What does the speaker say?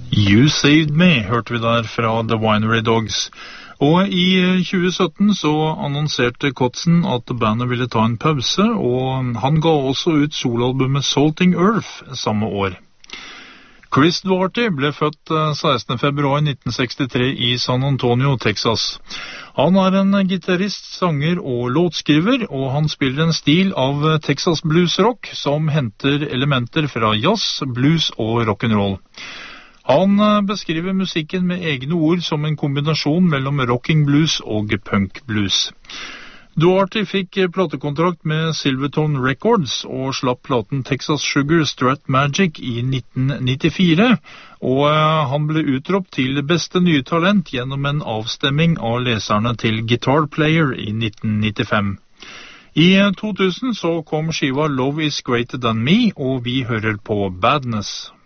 You Saved Me, hørte vi der fra The Winery Dogs. Og i 2017 så annonserte Kotzen at bandet ville ta en pause, og han ga også ut soloalbumet Salting Earth samme år. Chris Duarte ble født 16. februar 1963 i San Antonio, Texas. Han er en gitarist, sanger og låtskriver, og han spiller en stil av Texas blues rock som henter elementer fra jazz, blues og rock'n'roll. Han beskriver musikken med egne ord som en kombinasjon mellom rocking blues og punk blues. Duarte fikk platekontrakt med Silvertone Records og slapp platen Texas Sugar Strat Magic i 1994, og han ble utropt til beste nye talent gjennom en avstemming av leserne til Guitar Player i 1995. I 2000 så kom skiva Love is Greater Than Me, og vi hører på Badness.